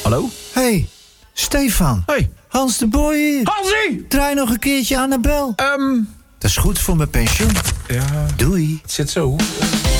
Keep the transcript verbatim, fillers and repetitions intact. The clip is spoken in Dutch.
Hallo? Hey, Stefan. Hey. Hans de Boy hier. Hansie! Draai nog een keertje Annabel. Ehm... Um, Dat is goed voor mijn pensioen. ja... Doei. Het zit zo.